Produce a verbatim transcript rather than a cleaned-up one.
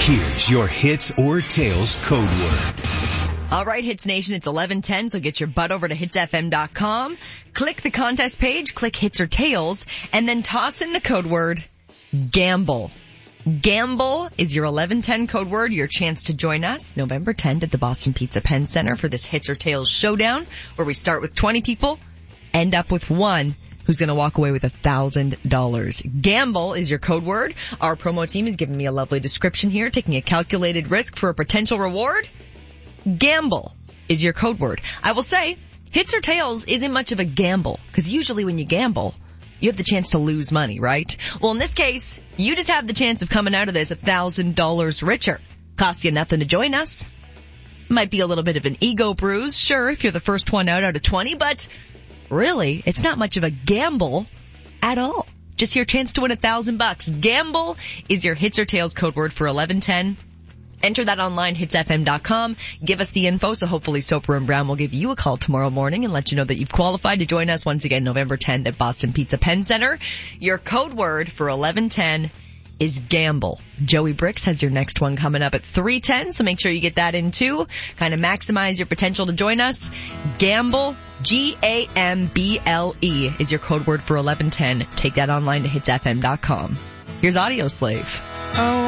Here's your Hits or Tails code word. All right, Hits Nation, it's eleven ten, so get your butt over to hits f m dot com. Click the contest page, click Hits or Tails, and then toss in the code word gamble. Gamble is your eleven ten code word, your chance to join us November tenth at the Boston Pizza Penn Center for this Hits or Tails showdown, where we start with twenty people, end up with one who's going to walk away with one thousand dollars. Gamble is your code word. Our promo team is giving me a lovely description here, taking a calculated risk for a potential reward. Gamble is your code word. I will say, Hits or Tails isn't much of a gamble, because usually when you gamble, you have the chance to lose money, right? Well, in this case, you just have the chance of coming out of this one thousand dollars richer. Cost you nothing to join us. Might be a little bit of an ego bruise, sure, if you're the first one out out of twenty, but really, it's not much of a gamble at all. Just your chance to win a thousand bucks. Gamble is your Hits or Tails code word for eleven ten. Enter that online, hits f m dot com. Give us the info, so hopefully Soper and Brown will give you a call tomorrow morning and let you know that you've qualified to join us once again November tenth at Boston Pizza Penn Center. Your code word for eleven ten is gamble. Joey Bricks has your next one coming up at three ten, so make sure you get that in too. Kind of maximize your potential to join us. Gamble, G A M B L E, is your code word for eleven ten. Take that online to hits f m dot com. Here's Audio Slave. Oh.